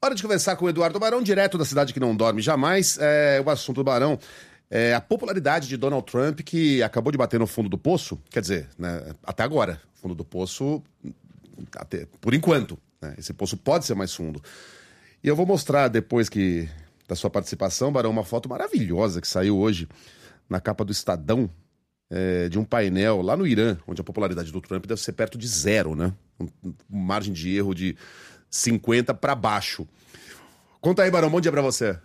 Hora de conversar com o Eduardo Barão, direto da cidade que não dorme jamais. O assunto do Barão é a popularidade de Donald Trump, que acabou de bater no fundo do poço. Quer dizer, né, até agora, fundo do poço, por enquanto. Né, esse poço pode ser mais fundo. E eu vou mostrar, depois da sua participação, Barão, uma foto maravilhosa que saiu hoje na capa do Estadão, de um painel lá no Irã, onde a popularidade do Trump deve ser perto de zero, né? Margem de erro de 50 para baixo. Conta aí, Barão, bom dia para você.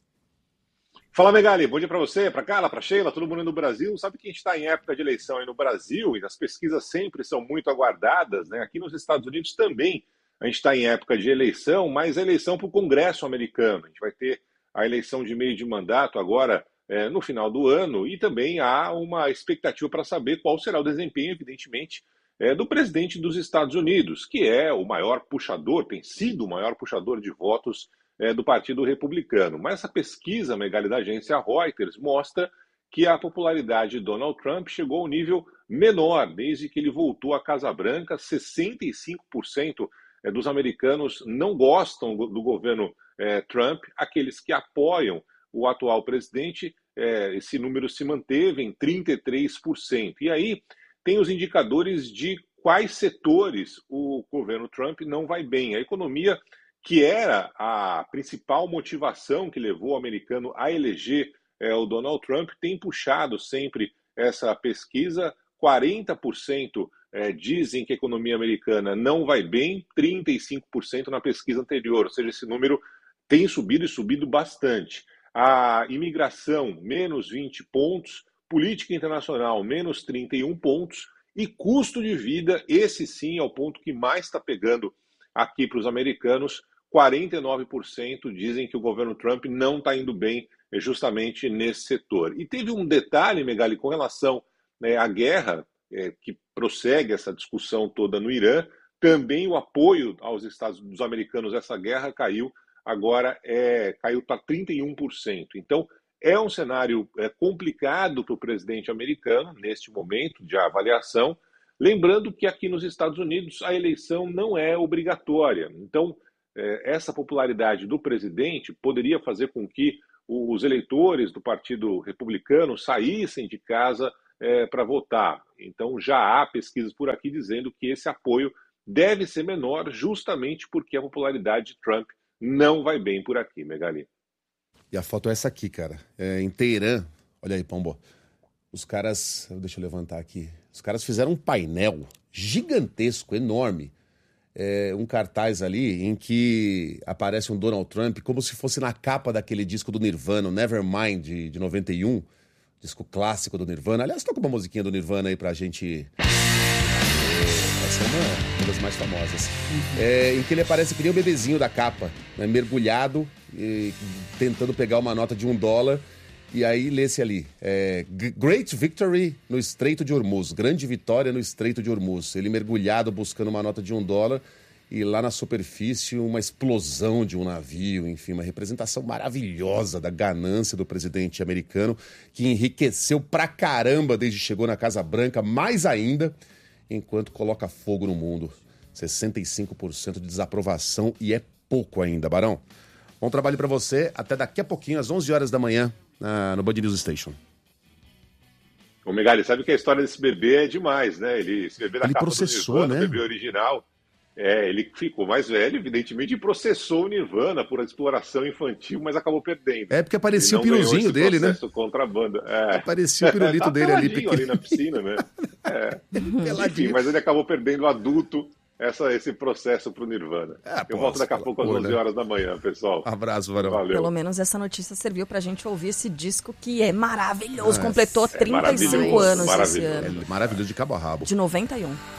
Fala, Megali, bom dia para você, para Carla, para Sheila, todo mundo aí no Brasil. Sabe que a gente está em época de eleição aí no Brasil e as pesquisas sempre são muito aguardadas, né? Aqui nos Estados Unidos também a gente está em época de eleição, mas a eleição para o Congresso americano. A gente vai ter a eleição de meio de mandato agora no final do ano e também há uma expectativa para saber qual será o desempenho, evidentemente, do presidente dos Estados Unidos, que é o maior puxador, tem sido o maior puxador de votos do Partido Republicano. Mas essa pesquisa, Megali, da agência Reuters, mostra que a popularidade de Donald Trump chegou ao nível menor desde que ele voltou à Casa Branca. 65% dos americanos não gostam do governo Trump. Aqueles que apoiam o atual presidente, esse número se manteve em 33%. E aí tem os indicadores de quais setores o governo Trump não vai bem. A economia, que era a principal motivação que levou o americano a eleger o Donald Trump, tem puxado sempre essa pesquisa. 40% dizem que a economia americana não vai bem, 35% na pesquisa anterior, ou seja, esse número tem subido e subido bastante. A imigração, menos 20 pontos, política internacional, menos 31 pontos, e custo de vida, esse sim é o ponto que mais está pegando aqui para os americanos. 49% dizem que o governo Trump não está indo bem justamente nesse setor. E teve um detalhe, Megali, com relação à guerra, que prossegue essa discussão toda no Irã, também o apoio aos Estados Unidos americanos a essa guerra caiu, agora caiu para 31%. Então, é um cenário complicado para o presidente americano, neste momento de avaliação, lembrando que aqui nos Estados Unidos a eleição não é obrigatória. Então, essa popularidade do presidente poderia fazer com que os eleitores do Partido Republicano saíssem de casa para votar. Então, já há pesquisas por aqui dizendo que esse apoio deve ser menor justamente porque a popularidade de Trump não vai bem por aqui, Megali. E a foto é essa aqui, cara. Em Teherã. Olha aí, Pombo. Os caras... Deixa eu levantar aqui. Os caras fizeram um painel gigantesco, enorme. Um cartaz ali em que aparece um Donald Trump como se fosse na capa daquele disco do Nirvana, o Nevermind, de 91. Disco clássico do Nirvana. Aliás, toca uma musiquinha do Nirvana aí pra gente... Essa é uma das mais famosas. Em que ele aparece que nem o bebezinho da capa, né, mergulhado, tentando pegar uma nota de $1. E aí lê-se ali, Great Victory no Estreito de Hormuz. Grande vitória no Estreito de Hormuz. Ele mergulhado buscando uma nota de $1 e lá na superfície uma explosão de um navio. Enfim, uma representação maravilhosa da ganância do presidente americano, que enriqueceu pra caramba desde que chegou na Casa Branca, mais ainda... enquanto coloca fogo no mundo. 65% de desaprovação e é pouco ainda, Barão. Bom trabalho pra você. Até daqui a pouquinho, às 11 horas da manhã, no Band News Station. Ô, Megali, sabe que a história desse bebê é demais, né? Esse bebê da capa processou, do Nirvana, né? O bebê original. Ele ficou mais velho, evidentemente, e processou o Nirvana por exploração infantil, mas acabou perdendo. Porque aparecia o piruzinho dele, né? Contra a banda. Aparecia o pirulito dele ali, ali na piscina, né? Enfim, mas ele acabou perdendo o adulto esse processo pro Nirvana. Eu volto daqui a pouco às 11 horas da manhã, pessoal. Abraço, Varão. Valeu. Pelo menos essa notícia serviu pra gente ouvir esse disco que é maravilhoso. Completou 35 anos esse ano. Maravilhoso de cabo a rabo. De 91.